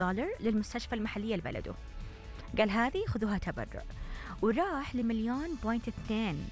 للمستشفى المحلية لبلده. قال هذه خذوها تبرع، وراح ل1.2 مليون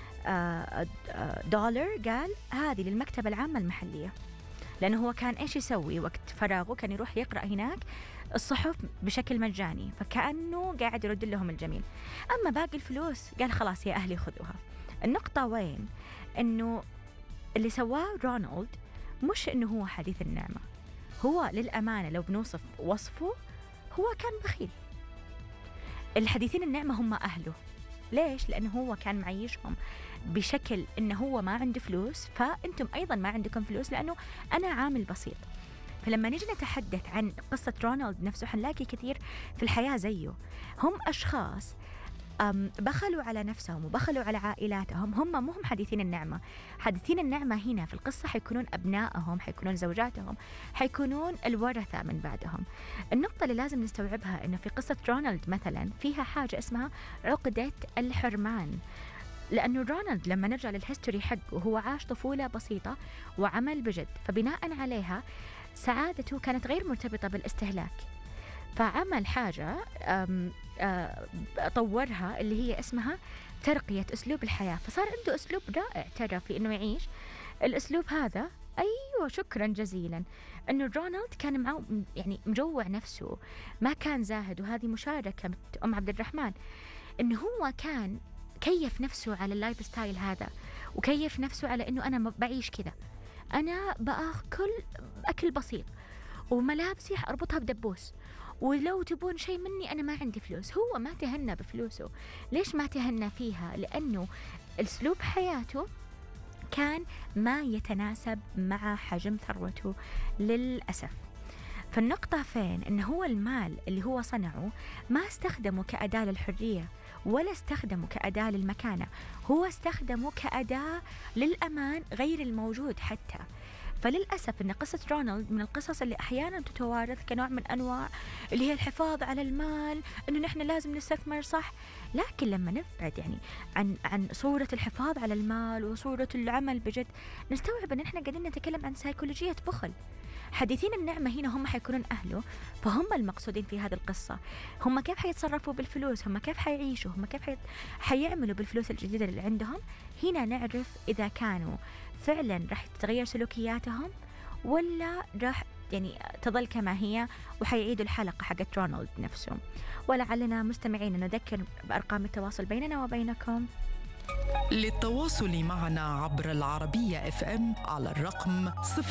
دولار. قال هذه للمكتبة العامة المحلية، لأنه هو كان إيش يسوي وقت فراغه؟ كان يروح يقرأ هناك الصحف بشكل مجاني، فكأنه قاعد يرد لهم الجميل. أما باقي الفلوس قال خلاص يا أهلي خذوها. النقطة وين؟ أنه اللي سواه رونالد مش أنه هو حديث النعمة، هو للأمانة لو بنوصف وصفه هو كان بخيل. الحديثين النعمة هم أهله. ليش؟ لأنه هو كان معيشهم بشكل أنه هو ما عنده فلوس، فأنتم أيضا ما عندكم فلوس لأنه أنا عامل بسيط. فلما نجي نتحدث عن قصة رونالد نفسه حنلاقي كثير في الحياة زيه. هم أشخاص بخلوا على نفسهم وبخلوا على عائلاتهم. هم مو هم حديثين النعمة. حديثين النعمة هنا في القصة حيكونون أبنائهم، حيكونون زوجاتهم، حيكونون الورثة من بعدهم. النقطة اللي لازم نستوعبها إنه في قصة رونالد مثلا فيها حاجة اسمها عقدة الحرمان، لأنه رونالد لما نرجع للهيستوري حقه هو عاش طفولة بسيطة وعمل بجد، فبناء عليها سعادته كانت غير مرتبطة بالاستهلاك، فعمل حاجة طورها اللي هي اسمها ترقية أسلوب الحياة، فصار عنده أسلوب رائع ترى في إنه يعيش الأسلوب هذا. أيوة شكرا جزيلا. إنه رونالد كان يعني مجوع نفسه، ما كان زاهد، وهذه مشاركة أم عبد الرحمن، إنه هو كان كيف نفسه على اللايف ستايل هذا، وكيف نفسه على إنه أنا بعيش كذا، أنا بأكل أكل بسيط وملابسي أربطها بدبوس، ولو تبون شيء مني أنا ما عندي فلوس. هو ما تهنى بفلوسه. ليش ما تهنى فيها؟ لأنه أسلوب حياته كان ما يتناسب مع حجم ثروته للأسف. فالنقطة فين؟ إنه هو المال اللي هو صنعه ما استخدمه كأداة للحرية ولا استخدمه كأداة للمكانة، هو استخدمه كأداة للأمان غير الموجود حتى. فللأسف أن قصة رونالد من القصص اللي أحيانا تتوارث كنوع من أنواع اللي هي الحفاظ على المال، أنه نحن لازم نستثمر صح. لكن لما نبعد يعني عن صورة الحفاظ على المال وصورة العمل بجد، نستوعب أن نحن قاعدين نتكلم عن سيكولوجية بخل. حديثين النعمة هنا هم حيكونون أهله، فهم المقصودين في هذه القصة. هم كيف حيتصرفوا بالفلوس، هم كيف حيعيشوا، هم كيف حيعملوا بالفلوس الجديدة اللي عندهم. هنا نعرف إذا كانوا فعلا راح تتغير سلوكياتهم ولا راح يعني تظل كما هي وحيعيدوا الحلقة حقت رونالد نفسه. ولعلنا مستمعين نذكر بأرقام التواصل بيننا وبينكم للتواصل معنا عبر العربية FM على الرقم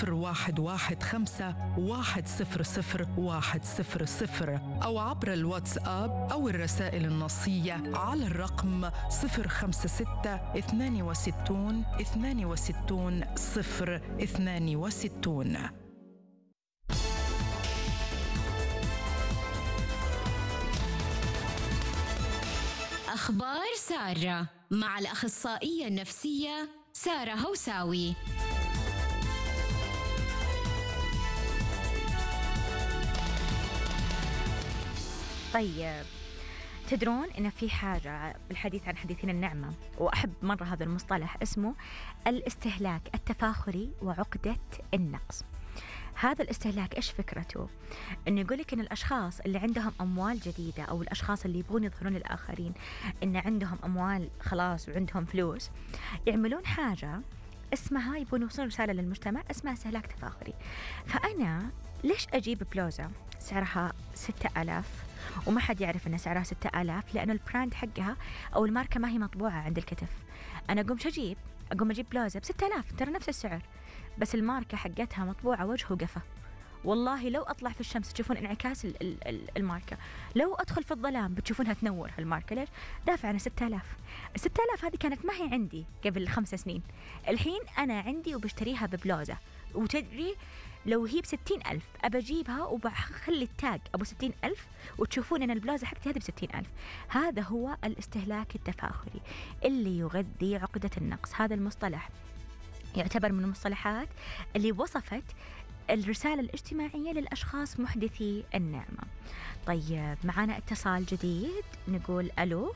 0115100100 أو عبر الواتساب أو الرسائل النصية على الرقم 056 62 أخبار سارة مع الأخصائية النفسية سارة هوساوي. طيب، تدرون إن في حاجة بالحديث عن حديثين النعمة، وأحب مرة هذا المصطلح، اسمه الاستهلاك التفاخري وعقدة النقص. هذا الاستهلاك إيش فكرته؟ إنه يقولك إن الأشخاص اللي عندهم أموال جديدة أو الأشخاص اللي يبغون يظهرون للآخرين إن عندهم أموال خلاص وعندهم فلوس، يعملون حاجة اسمها، يبغون يوصلون رسالة للمجتمع اسمها استهلاك تفاخري. فأنا ليش أجيب بلوزة سعرها 6000 وما حد يعرف إن سعرها 6000؟ لأنه البراند حقها أو الماركة ما هي مطبوعة عند الكتف. أنا أقوم أجيب بلوزة ب6000 ترى نفس السعر، بس الماركة حقتها مطبوعة وجه وقفة. والله لو أطلع في الشمس تشوفون انعكاس الماركة، لو أدخل في الظلام بتشوفونها تنور هالماركة. ليش؟ دافع أنا 6000. 6000 هذه كانت ما هي عندي قبل 5 سنين، الحين أنا عندي وبشتريها ببلوزة. وتدري لو هي ب60,000 أبى أجيبها وبخلي التاج أبو 60,000 وتشوفون أن البلوزة حقتي هذه ب60,000. هذا هو الاستهلاك التفاخري اللي يغذي عقدة النقص. هذا المصطلح يعتبر من المصطلحات اللي وصفت الرسالة الاجتماعية للأشخاص محدثي النعمة. طيب، معنا اتصال جديد، نقول ألو.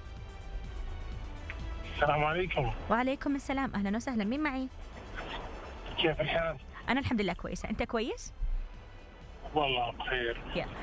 السلام عليكم. وعليكم السلام، أهلا وسهلا، مين معي؟ كيف الحال؟ أنا الحمد لله كويسة، أنت كويس؟ والله بخير.